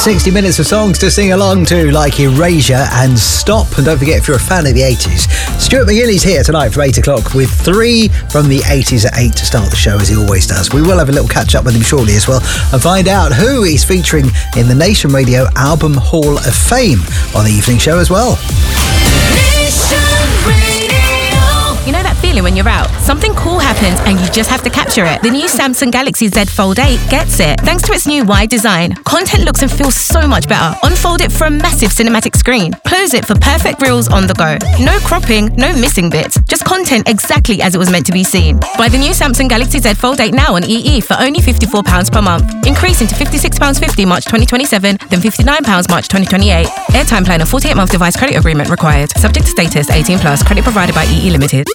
60 minutes of songs to sing along to, like Erasure and Stop. And don't forget, if you're a fan of the 80s, Stuart McGinley's here tonight from 8 o'clock with 3 from the 80s at 8 to start the show, as he always does. We will have a little catch up with him shortly as well and find out who he's featuring in the Nation Radio Album Hall of Fame on the evening show as well. You know that feeling when you're out? Something cool happens and you just have to capture it. The new Samsung Galaxy Z Fold 8 gets it. Thanks to its new wide design, content looks and feels so much better. Unfold it for a massive cinematic screen. Close it for perfect reels on the go. No cropping, no missing bits. Just content exactly as it was meant to be seen. Buy the new Samsung Galaxy Z Fold 8 now on EE for only £54 per month. Increasing to £56.50 March 2027, then £59 March 2028. Airtime plan and 48-month device credit agreement required. Subject to status, 18+. Credit provided by EE Limited.